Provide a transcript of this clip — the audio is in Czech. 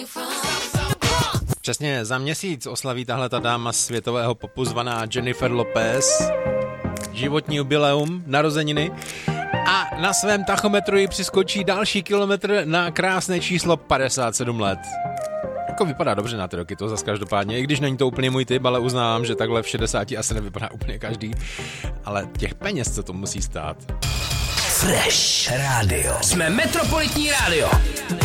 Přesně za měsíc oslaví tahleta dáma světového popu zvaná Jennifer Lopez životní jubileum, narozeniny a na svém tachometru ji přiskočí další kilometr na krásné číslo 57 let. Jako vypadá dobře na ty roky, to zas každopádně, i když není to úplně můj typ, ale uznávám, že takhle v 60 asi nevypadá úplně každý, ale těch peněz, co to musí stát. Fresh Radio. Jsme Metropolitní rádio.